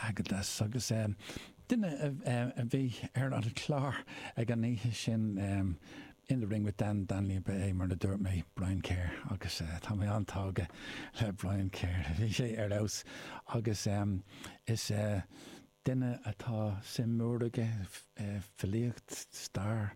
agadas agus duine a bhí ar an chlár ag an ní sin in the ring with Danley Bay mar na dúirt mé Brian Kerr agus tá mé antága le Brian Kerr bhí sé ar aus agus is duine atá simúrige filiocht star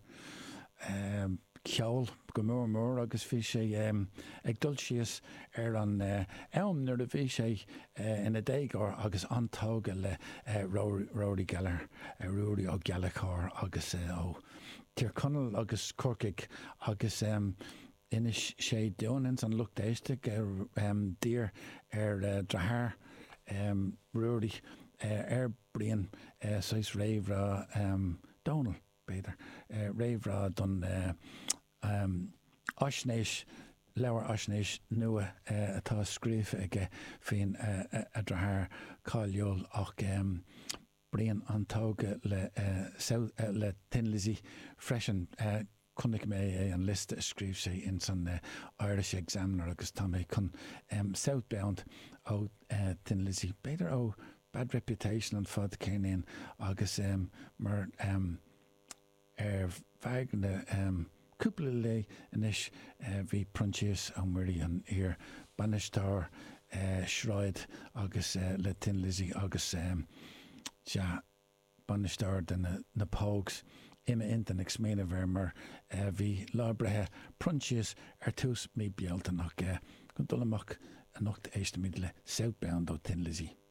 ceol go mór agus bhí sé ag dul síos ar an am nuair a bhí sé ina déagár agus antága le Rory Gallagher Ruairi ó Gallagher agus ó Tír Connell agus Corcaig agus inis sé deonans an lucht éiste dír ar drathar Ruairi brion sais réimhrá Donal beidir réimhrá don aisnéis leabhar aisnéis nua atá scríomh ige féin a drathar cáiliúil ach brion antága le Tinlizzy freisin chunig mé an liste scríb sé in san Irish Examiner agus tá mé chun southbound ó Tinlizzy beidir ó bad reputation an fad céinean agus mar ar bhaigna cúpla lé inis bhí prontíos an muirí an ir banistar shráid agus le Tinlizzy agus banistar den na pógs imime intan ag sméanamh bhar mar bhí lábrethe prontíos ar tús mí bealta nach go dul amach a nocht éiste míad le southbound ó Tinlizzy.